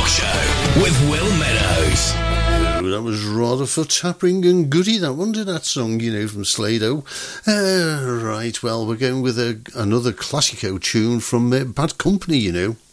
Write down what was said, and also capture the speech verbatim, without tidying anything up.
Rock Show with Will Meadows. Oh, that was rather for tapping and goody, that one, did that song, you know, from Slade-O. Uh, right, well, we're going with a, another Classico tune from uh, Bad Company, you know.